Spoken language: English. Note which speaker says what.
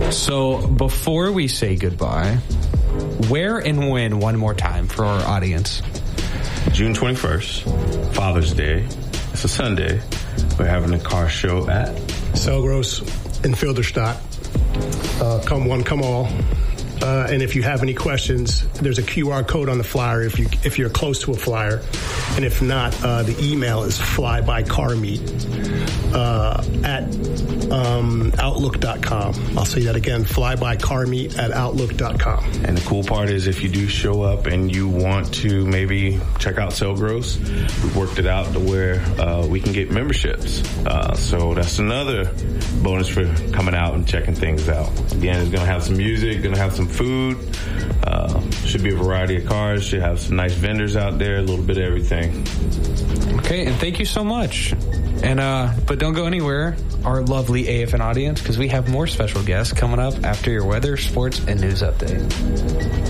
Speaker 1: So before we say goodbye, where and when, one more time for our audience?
Speaker 2: June 21st, Father's Day. It's a Sunday. We're having a car show at
Speaker 3: Selgros in Filderstadt. Come one, come all. And if you have any questions, there's a QR code on the flyer if you're close to a flyer. And if not, the email is flybycarmeet at outlook.com. I'll say that again, flybycarmeet at outlook.com.
Speaker 2: And the cool part is if you do show up and you want to maybe check out Selgros, we've worked it out to where we can get memberships. So that's another bonus for coming out and checking things out. Again, it's going to have some music, going to have some food. Should be a variety of cars. Should have some nice vendors out there, a little bit of everything.
Speaker 1: Okay, and thank you so much. And but don't go anywhere, our lovely AFN audience, because we have more special guests coming up after your weather, sports, and news update.